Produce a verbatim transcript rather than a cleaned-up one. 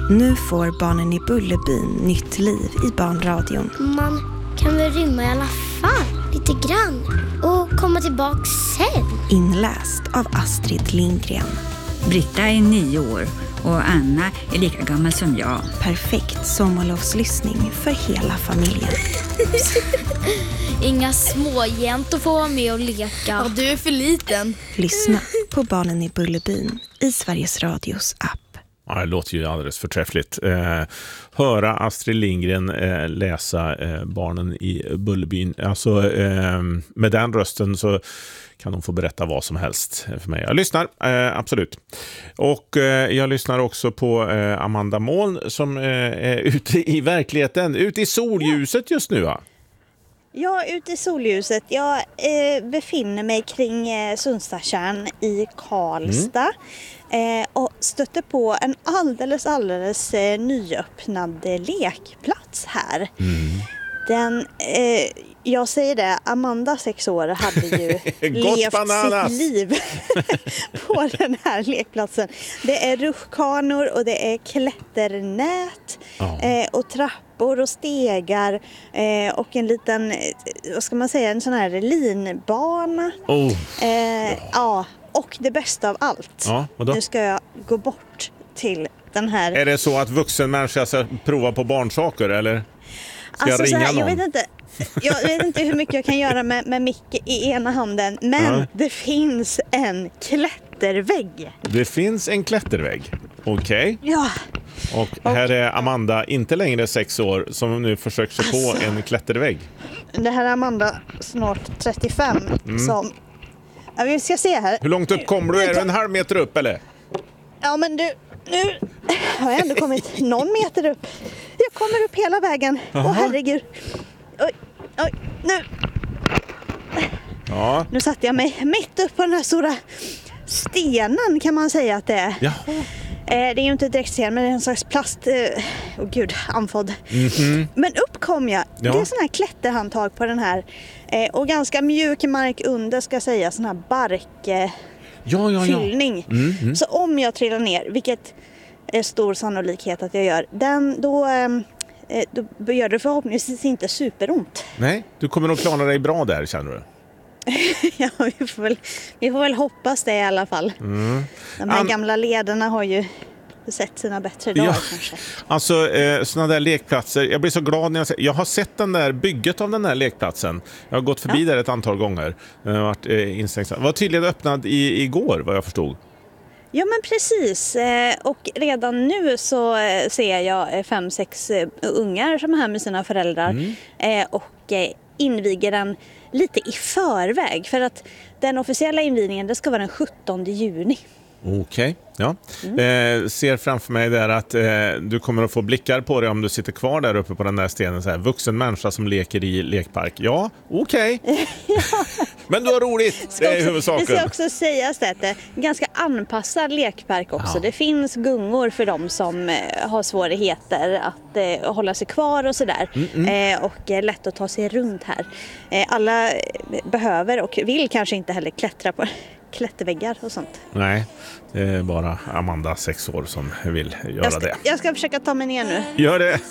Nu får barnen i Bullerbyn nytt liv i barnradion. Man kan väl rymma i alla fall, lite grann. Och komma tillbaka sen. Inläst av Astrid Lindgren. Britta är nio år och Anna är lika gammal som jag. Perfekt sommarlovslyssning för hela familjen. Inga småjäntor får vara med och leka. Ja, du är för liten. Lyssna på Barnen i Bullerbyn i Sveriges Radios app. Ja, det låter ju alldeles förträffligt. Eh, höra Astrid Lindgren eh, läsa eh, Barnen i Bullerbyn. Alltså, eh, med den rösten så kan de få berätta vad som helst för mig. Jag lyssnar, eh, absolut. Och eh, jag lyssnar också på eh, Amanda Moln som eh, är ute i verkligheten, ute i solljuset just nu, va? Ja, ute i solljuset. Jag eh, befinner mig kring eh, Sundstadstjärn i Karlstad mm. eh, och stötte på en alldeles, alldeles eh, nyöppnad eh, lekplats här. Mm. Den, eh, jag säger det, Amanda, sex år, hade ju levt bananas. sitt liv på den här lekplatsen. Det är rutschkanor och det är klätternät oh. eh, och trappor och stegar eh, och en liten, vad ska man säga, en sån här linbana. Oh. Eh, ja, och det bästa av allt. Ja, nu ska jag gå bort till den här. Är det så att vuxen människa ska prova på barnsaker, eller? Ska alltså, jag ringa så här, någon? Jag vet inte, jag vet inte hur mycket jag kan göra med, med mick i ena handen. Men ja. det finns en klättervägg. Det finns en klättervägg. Okej. Okay. Ja. Och här är Amanda, inte längre sex år, som nu försöker sig alltså, på en klättervägg. Det här är Amanda, snart trettiofem, mm. som... Ja, vi ska se här. Hur långt upp kommer du? Är du en halv meter upp, eller? Ja, men du, nu har jag ändå kommit någon meter upp. Jag kommer upp hela vägen. Åh, oh, herregud. Oj, oj, nu. Ja. Nu satte jag mig mitt upp på den här stora stenen, kan man säga att det är. Ja. Det är ju inte direkt sten, men det är en slags plast. Åh oh, gud, andfådd. Mm-hmm. Men upp kom jag. Ja. Det är sån här klätterhandtag på den här. Och ganska mjuk mark under, ska jag säga. Sån här barkfyllning. Ja, ja, ja. Mm-hmm. Så om jag trillar ner, vilket är stor sannolikhet att jag gör, den, då, då gör det förhoppningsvis inte superont. Nej, du kommer nog klara dig bra där, känner du? Ja, vi får, väl, vi får väl hoppas det i alla fall. Mm. De här An- gamla lederna har ju sett sina bättre dagar, ja. kanske. Alltså, eh, sådana där lekplatser. Jag blir så glad när jag ser. Jag har sett den där bygget av den där lekplatsen. Jag har gått förbi ja. där ett antal gånger. Den har varit eh, instängt. Var tydligen öppnad i, igår, vad jag förstod. Ja, men precis. Och redan nu så ser jag fem, sex ungar som är här med sina föräldrar mm. och inviger den lite i förväg. För att den officiella invigningen, det ska vara den sjuttonde juni. Okej, okay. ja. Mm. Eh, ser framför mig där att eh, du kommer att få blickar på dig om du sitter kvar där uppe på den där stenen. Så här, vuxen människa som leker i lekpark. Ja, okej. Okay. ja. Men du har roligt, det är också, huvudsaken. Det ska också sägas det att det är en ganska anpassad lekpark också. Ja. Det finns gungor för dem som eh, har svårigheter att eh, hålla sig kvar och sådär. Eh, och är lätt att ta sig runt här. Eh, alla behöver och vill kanske inte heller klättra på klätterväggar och sånt. Nej, det är bara Amanda, sex år, som vill göra jag ska, det. Jag ska försöka ta mig ner nu. Gör det!